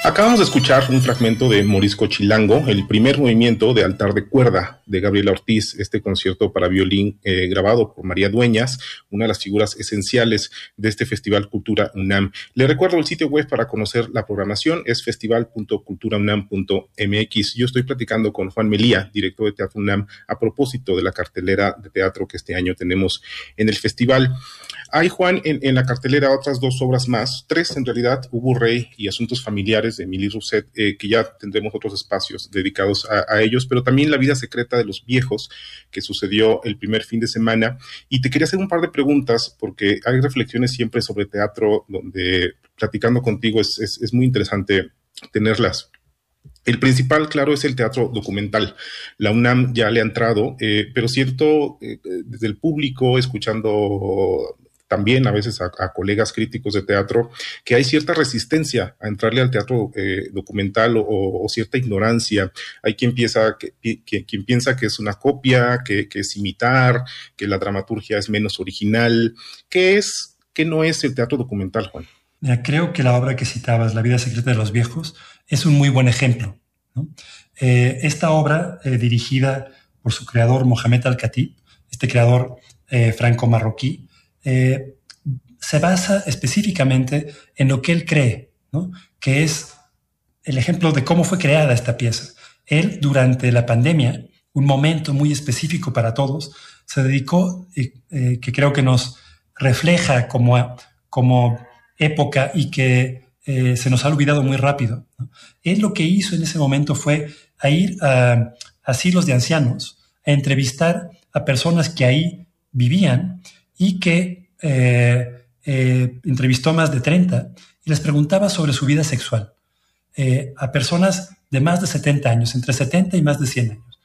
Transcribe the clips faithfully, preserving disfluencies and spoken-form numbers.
Acabamos de escuchar un fragmento de Morisco Chilango, el primer movimiento de Altar de Cuerda de Gabriela Ortiz, este concierto para violín eh, grabado por María Dueñas, una de las figuras esenciales de este Festival Cultura UNAM. Le recuerdo el sitio web para conocer la programación, es festival punto cultura unam punto m x. Yo estoy platicando con Juan Melía, director de Teatro UNAM, a propósito de la cartelera de teatro que este año tenemos en el festival. Hay, Juan, en, en la cartelera otras dos obras más, tres en realidad, Ubu Rey y Asuntos Familiares de Émilie Rousset, eh, que ya tendremos otros espacios dedicados a, a ellos, pero también La Vida Secreta de los Viejos, que sucedió el primer fin de semana. Y te quería hacer un par de preguntas, porque hay reflexiones siempre sobre teatro, donde platicando contigo es, es, es muy interesante tenerlas. El principal, claro, es el teatro documental. La UNAM ya le ha entrado, eh, pero siento eh, desde el público, escuchando también a veces a, a colegas críticos de teatro, que hay cierta resistencia a entrarle al teatro eh, documental o, o cierta ignorancia. Hay quien piensa que, que, quien piensa que es una copia, que, que es imitar, que la dramaturgia es menos original. ¿Qué es, qué no es el teatro documental, Juan? Mira, creo que la obra que citabas, La Vida Secreta de los Viejos, es un muy buen ejemplo, ¿no? Eh, esta obra, eh, dirigida por su creador Mohamed Al-Khatib, este creador eh, franco-marroquí, eh, se basa específicamente en lo que él cree, ¿no? Que es el ejemplo de cómo fue creada esta pieza. Él, durante la pandemia, un momento muy específico para todos, se dedicó, eh, eh, que creo que nos refleja como, como época y que eh, se nos ha olvidado muy rápido, ¿no? Él lo que hizo en ese momento fue a ir a asilos de ancianos, a entrevistar a personas que ahí vivían y que eh, eh, entrevistó más de treinta y les preguntaba sobre su vida sexual eh, a personas de más de setenta años, entre setenta y más de cien años.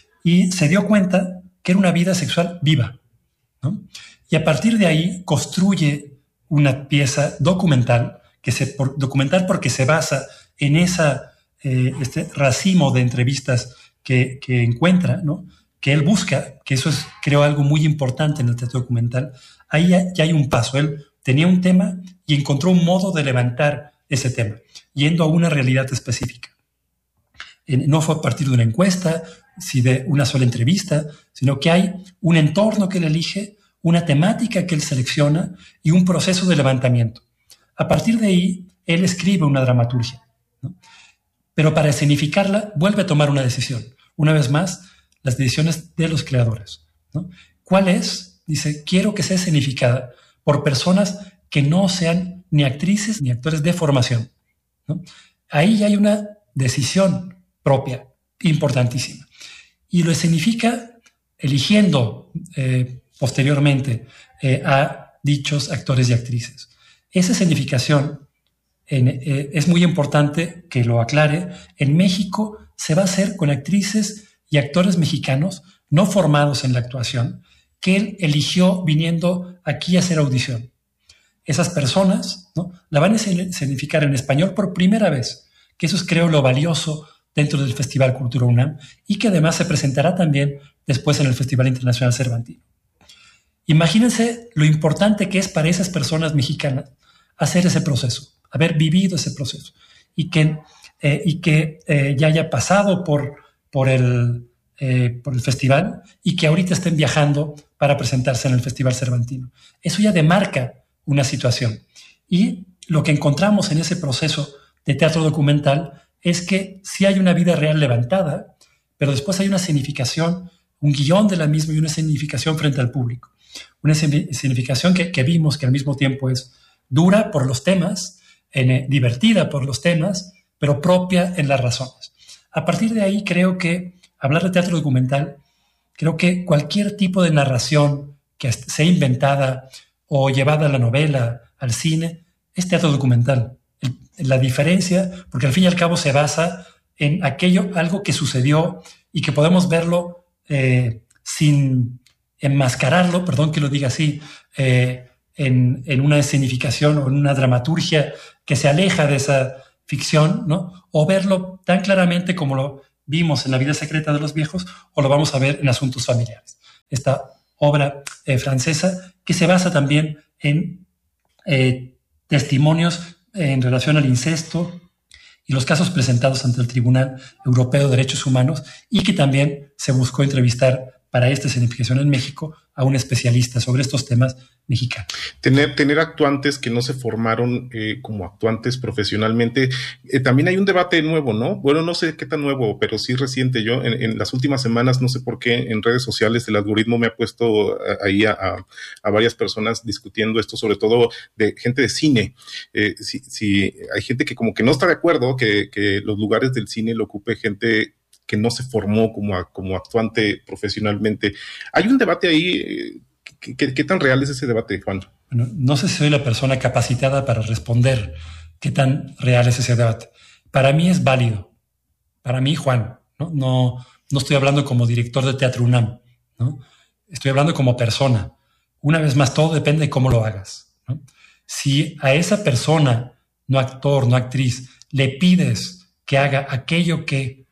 Y se dio cuenta que era una vida sexual viva, ¿no? Y a partir de ahí construye una pieza documental, que se, por, documental porque se basa en esa, eh, este racimo de entrevistas que, que encuentra, ¿no? Que él busca, que eso es, creo, algo muy importante en el teatro documental. Ahí ya, ya hay un paso. Él tenía un tema y encontró un modo de levantar ese tema, yendo a una realidad específica. No fue a partir de una encuesta, si de una sola entrevista, sino que hay un entorno que él elige, una temática que él selecciona y un proceso de levantamiento. A partir de ahí, él escribe una dramaturgia, ¿no? Pero para escenificarla, vuelve a tomar una decisión. Una vez más, las decisiones de los creadores, ¿no? ¿Cuál es? Dice, quiero que sea escenificada por personas que no sean ni actrices ni actores de formación, ¿no? Ahí ya hay una decisión propia, importantísima. Y lo escenifica eligiendo eh, posteriormente eh, a dichos actores y actrices. Esa escenificación en, eh, es muy importante que lo aclare. En México se va a hacer con actrices y actores mexicanos no formados en la actuación, que él eligió viniendo aquí a hacer audición. Esas personas, ¿no?, la van a escenificar en español por primera vez, que eso es, creo, lo valioso dentro del Festival Cultura UNAM y que además se presentará también después en el Festival Internacional Cervantino. Imagínense lo importante que es para esas personas mexicanas hacer ese proceso, haber vivido ese proceso y que, eh, y que eh, ya haya pasado por, por, el, eh, por el festival y que ahorita estén viajando para presentarse en el Festival Cervantino. Eso ya demarca una situación. Y lo que encontramos en ese proceso de teatro documental es que sí hay una vida real levantada, pero después hay una significación, un guión de la misma y una significación frente al público. Una significación que, que vimos que al mismo tiempo es dura por los temas, eh, divertida por los temas, pero propia en las razones. A partir de ahí creo que hablar de teatro documental, creo que cualquier tipo de narración que sea inventada o llevada a la novela, al cine, es teatro documental. El, la diferencia, porque al fin y al cabo se basa en aquello, algo que sucedió y que podemos verlo eh, sin enmascararlo, perdón que lo diga así, eh, en, en una escenificación o en una dramaturgia que se aleja de esa ficción, ¿no? O verlo tan claramente como lo vimos en La Vida Secreta de los Viejos o lo vamos a ver en Asuntos Familiares. Esta obra eh, francesa que se basa también en eh, testimonios en relación al incesto y los casos presentados ante el Tribunal Europeo de Derechos Humanos, y que también se buscó entrevistar para esta escenificación en México a un especialista sobre estos temas mexicanos. Tener, tener actuantes que no se formaron eh, como actuantes profesionalmente. Eh, también hay un debate nuevo, ¿no? Bueno, no sé qué tan nuevo, pero sí reciente. Yo en, en las últimas semanas, no sé por qué, en redes sociales el algoritmo me ha puesto ahí a, a, a varias personas discutiendo esto, sobre todo de gente de cine. Eh, si, si hay gente que como que no está de acuerdo que, que los lugares del cine lo ocupe gente que no se formó como, como actuante profesionalmente. Hay un debate ahí. ¿Qué, qué, qué tan real es ese debate, Juan? Bueno, no sé si soy la persona capacitada para responder qué tan real es ese debate. Para mí es válido. Para mí, Juan, no, no, no estoy hablando como director de Teatro UNAM, ¿no? Estoy hablando como persona. Una vez más, todo depende de cómo lo hagas, ¿no? Si a esa persona, no actor, no actriz, le pides que haga aquello que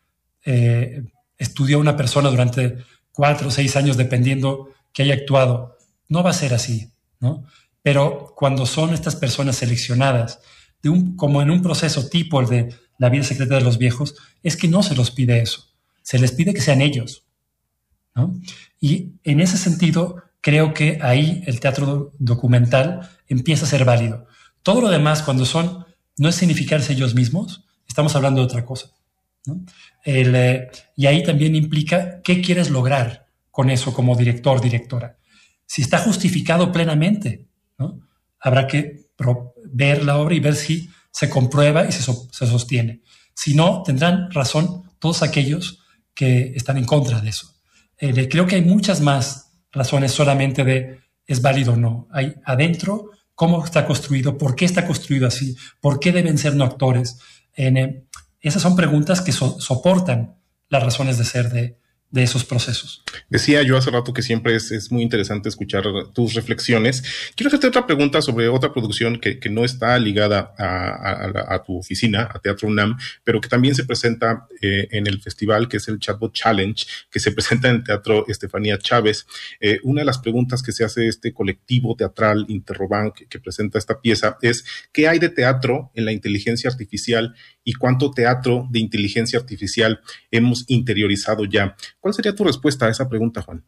Eh, estudió una persona durante cuatro o seis años, dependiendo que haya actuado, no va a ser así, ¿no? Pero cuando son estas personas seleccionadas, de un, como en un proceso tipo el de La vida secreta de los viejos, es que no se los pide eso, se les pide que sean ellos, ¿no? Y en ese sentido, creo que ahí el teatro documental empieza a ser válido. Todo lo demás, cuando son, no es significarse ellos mismos, estamos hablando de otra cosa, ¿no? El, eh, y ahí también implica qué quieres lograr con eso como director, directora. Si está justificado plenamente, ¿no? Habrá que pro- ver la obra y ver si se comprueba y se, so- se sostiene. Si no, tendrán razón todos aquellos que están en contra de eso. Eh, creo que hay muchas más razones solamente de es válido o no. Hay adentro cómo está construido, por qué está construido así, por qué deben ser no actores. En, eh, Esas son preguntas que so- soportan las razones de ser de, de esos procesos. Decía yo hace rato que siempre es, es muy interesante escuchar tus reflexiones. Quiero hacerte otra pregunta sobre otra producción que, que no está ligada a, a, a tu oficina, a Teatro UNAM, pero que también se presenta eh, en el festival, que es el Chatbot Challenge, que se presenta en el Teatro Estefanía Chávez. Eh, una de las preguntas que se hace este colectivo teatral Interrobank que, que presenta esta pieza es ¿qué hay de teatro en la inteligencia artificial y cuánto teatro de inteligencia artificial hemos interiorizado ya? ¿Cuál sería tu respuesta a esa pregunta, Juan?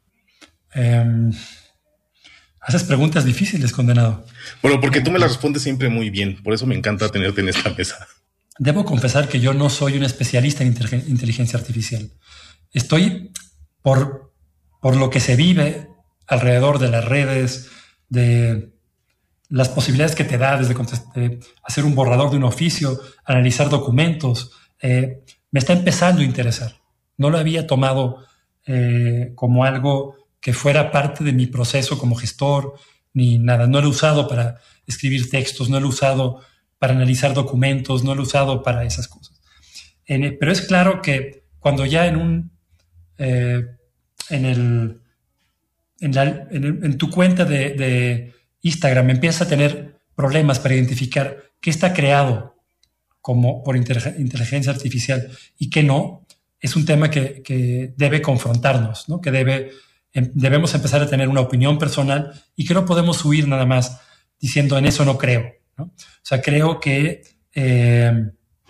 Eh, haces preguntas difíciles, condenado. Bueno, porque tú me las respondes siempre muy bien, por eso me encanta tenerte en esta mesa. Debo confesar que yo no soy un especialista en inteligencia artificial. Estoy por, por lo que se vive alrededor de las redes, de las posibilidades que te da desde de hacer un borrador de un oficio, analizar documentos. Eh, me está empezando a interesar. No lo había tomado eh, como algo que fuera parte de mi proceso como gestor, ni nada. No lo he usado para escribir textos, no lo he usado para analizar documentos, no lo he usado para esas cosas. En, pero es claro que cuando ya en un eh, en el en, la, en, el, en tu cuenta de, de Instagram empiezas a tener problemas para identificar qué está creado como por inteligencia artificial y qué no, es un tema que, que debe confrontarnos, ¿no? Que debe, debemos empezar a tener una opinión personal y que no podemos huir nada más diciendo en eso no creo, ¿no? O sea, creo que eh,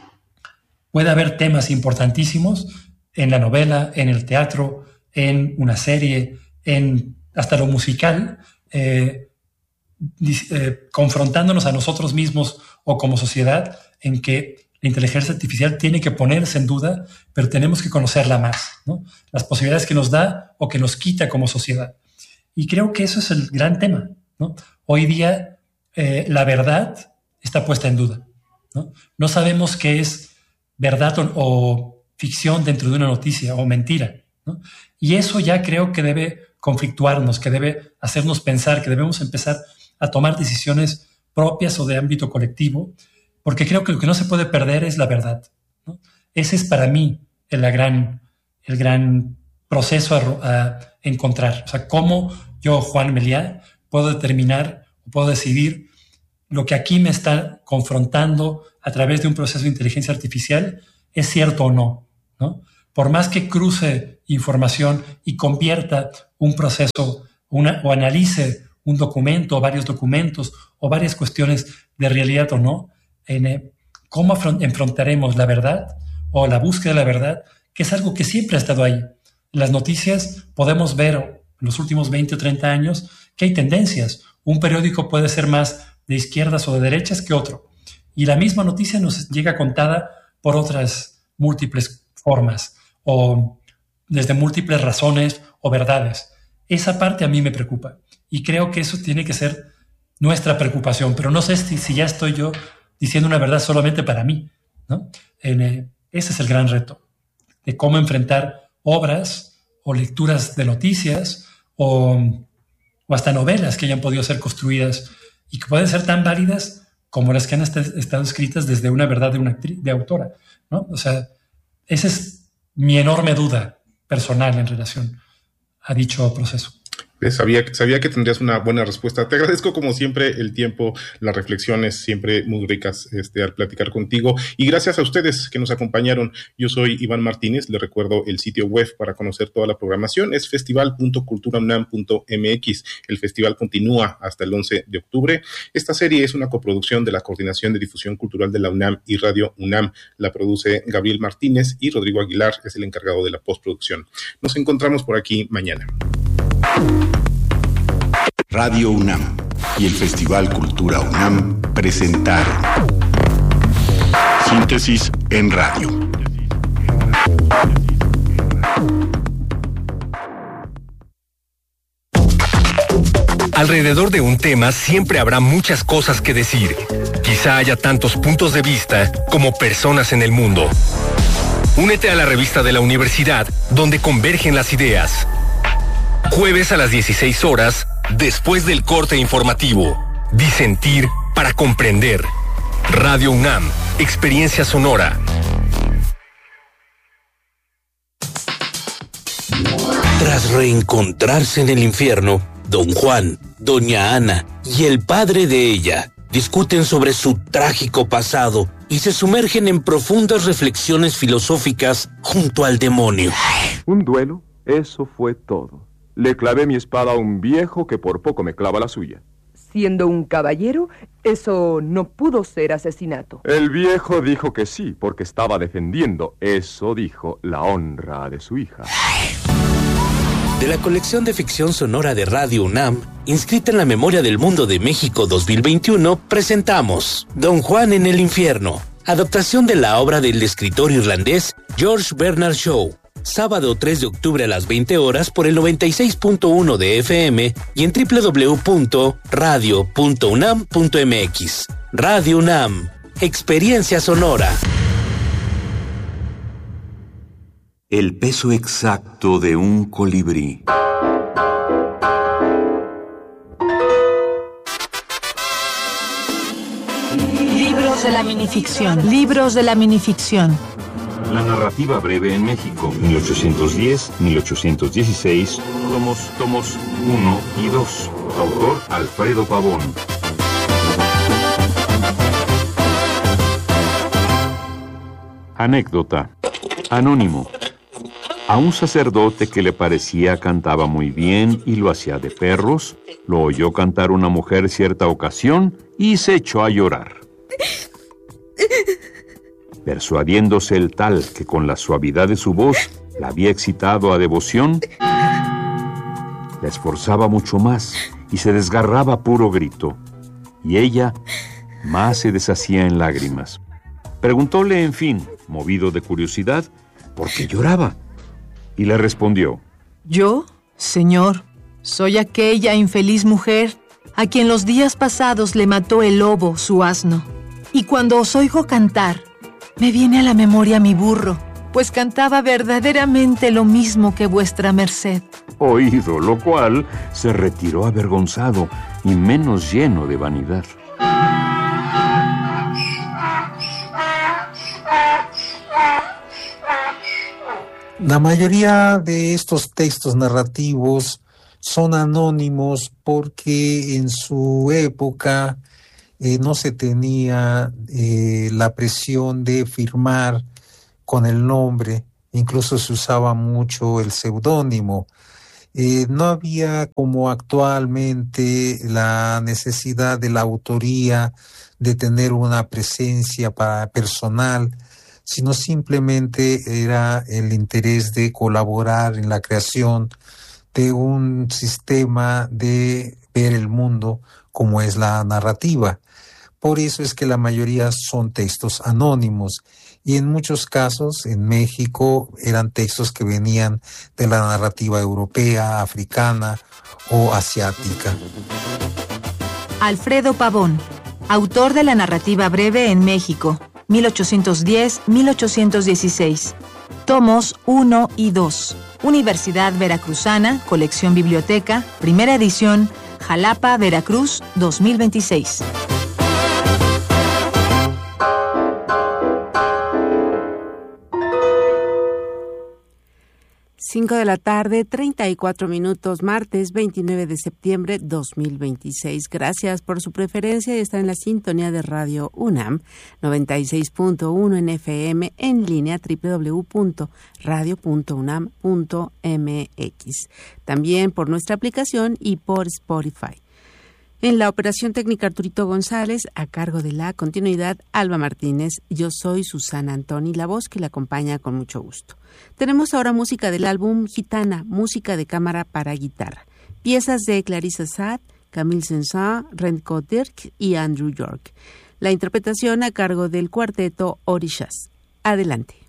puede haber temas importantísimos en la novela, en el teatro, en una serie, en hasta lo musical, eh, eh, confrontándonos a nosotros mismos o como sociedad en que la inteligencia artificial tiene que ponerse en duda, pero tenemos que conocerla más, ¿no? Las posibilidades que nos da o que nos quita como sociedad. Y creo que eso es el gran tema, ¿no? Hoy día eh, la verdad está puesta en duda, ¿no? No sabemos qué es verdad o, o ficción dentro de una noticia o mentira, ¿no? Y eso ya creo que debe conflictuarnos, que debe hacernos pensar, que debemos empezar a tomar decisiones propias o de ámbito colectivo, porque creo que lo que no se puede perder es la verdad, ¿no? Ese es para mí el, la gran, el gran proceso a, a encontrar. O sea, cómo yo, Juan Meliá, puedo determinar o puedo decidir lo que aquí me está confrontando a través de un proceso de inteligencia artificial es cierto o no, ¿no? Por más que cruce información y convierta un proceso una, o analice un documento o varios documentos o varias cuestiones de realidad o no, en, eh, ¿cómo enfrentaremos la verdad o la búsqueda de la verdad, que es algo que siempre ha estado ahí? En las noticias podemos ver en los últimos veinte o treinta años que hay tendencias. Un periódico puede ser más de izquierdas o de derechas que otro. Y la misma noticia nos llega contada por otras múltiples formas o desde múltiples razones o verdades. Esa parte a mí me preocupa y creo que eso tiene que ser nuestra preocupación, pero no sé si, si ya estoy yo diciendo una verdad solamente para mí, ¿no? En, eh, ese es el gran reto, de cómo enfrentar obras o lecturas de noticias o, o hasta novelas que hayan podido ser construidas y que pueden ser tan válidas como las que han est- estado escritas desde una verdad de una actriz, de autora, ¿no? O sea, esa es mi enorme duda personal en relación a dicho proceso. Sabía, sabía que tendrías una buena respuesta. Te agradezco como siempre el tiempo, las reflexiones siempre muy ricas este, al platicar contigo, y gracias a ustedes que nos acompañaron. Yo soy Iván Martínez, les recuerdo el sitio web para conocer toda la programación, es festival punto cultura unam punto m x. El festival continúa hasta el once de octubre. Esta serie es una coproducción de la Coordinación de Difusión Cultural de la UNAM y Radio UNAM. La produce Gabriel Martínez y Rodrigo Aguilar es el encargado de la postproducción. Nos encontramos por aquí mañana. Radio UNAM y el Festival Cultura UNAM presentaron Síntesis en Radio. Alrededor de un tema siempre habrá muchas cosas que decir. Quizá haya tantos puntos de vista como personas en el mundo. Únete a la revista de la universidad, donde convergen las ideas. Jueves a las dieciséis horas, después del corte informativo. Disentir para comprender. Radio UNAM, experiencia sonora. Tras reencontrarse en el infierno, Don Juan, Doña Ana y el padre de ella discuten sobre su trágico pasado y se sumergen en profundas reflexiones filosóficas junto al demonio. ¿Un duelo? Eso fue todo. Le clavé mi espada a un viejo que por poco me clava la suya. Siendo un caballero, eso no pudo ser asesinato. El viejo dijo que sí, porque estaba defendiendo, eso dijo, la honra de su hija. De la colección de ficción sonora de Radio UNAM, inscrita en la Memoria del Mundo de México dos mil veintiuno, presentamos Don Juan en el infierno, adaptación de la obra del escritor irlandés George Bernard Shaw. Sábado tres de octubre a las veinte horas por el noventa y seis punto uno de F M y en doble u doble u doble u punto radio punto unam punto m x. Radio UNAM, experiencia sonora. El peso exacto de un colibrí. Libros de la minificción. Libros de la minificción. La narrativa breve en México, mil ochocientos diez a mil ochocientos dieciséis, tomos, tomos uno y dos. Autor Alfredo Pavón. Anécdota. Anónimo. A un sacerdote que le parecía cantaba muy bien y lo hacía de perros, lo oyó cantar una mujer cierta ocasión y se echó a llorar. Persuadiéndose el tal que con la suavidad de su voz la había excitado a devoción, la esforzaba mucho más y se desgarraba a puro grito, y ella más se deshacía en lágrimas. Preguntóle, en fin, movido de curiosidad, ¿por qué lloraba? Y le respondió: Yo, señor, soy aquella infeliz mujer a quien los días pasados le mató el lobo, su asno. Y cuando os oigo cantar, me viene a la memoria mi burro, pues cantaba verdaderamente lo mismo que vuestra merced. Oído lo cual, se retiró avergonzado y menos lleno de vanidad. La mayoría de estos textos narrativos son anónimos porque en su época eh, no se tenía eh, la presión de firmar con el nombre, incluso se usaba mucho el seudónimo. Eh, no había como actualmente la necesidad de la autoría, de tener una presencia para personal, sino simplemente era el interés de colaborar en la creación de un sistema de ver el mundo como es la narrativa. Por eso es que la mayoría son textos anónimos y en muchos casos en México eran textos que venían de la narrativa europea, africana o asiática. Alfredo Pavón, autor de la narrativa breve en México, mil ochocientos diez a mil ochocientos dieciséis. Tomos uno y dos. Universidad Veracruzana, Colección Biblioteca, primera edición, Jalapa, Veracruz, dos mil veintiséis. cinco de la tarde, treinta y cuatro minutos, martes veintinueve de septiembre dos mil veintiséis. Gracias por su preferencia y estar en la sintonía de Radio UNAM, noventa y seis punto uno en F M, en línea doble u doble u doble u punto radio punto unam punto m x. También por nuestra aplicación y por Spotify. En la operación técnica Arturito González, a cargo de la continuidad Alba Martínez, yo soy Susana Antoni, la voz que le acompaña con mucho gusto. Tenemos ahora música del álbum Gitana, música de cámara para guitarra. Piezas de Clarissa Saad, Camille Saint-Saëns, Renko Dirk y Andrew York. La interpretación a cargo del cuarteto Orishas. Adelante.